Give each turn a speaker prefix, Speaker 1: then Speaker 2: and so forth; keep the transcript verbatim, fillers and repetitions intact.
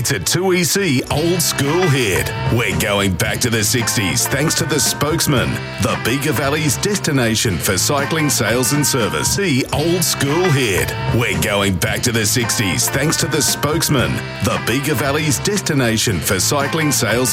Speaker 1: It's a two E C old school hit. We're going back to the sixties thanks to the Spokesman, the Bega Valley's destination for cycling sales and service. The old school hit. We're going back to the sixties thanks to the Spokesman, the Bega Valley's destination for cycling sales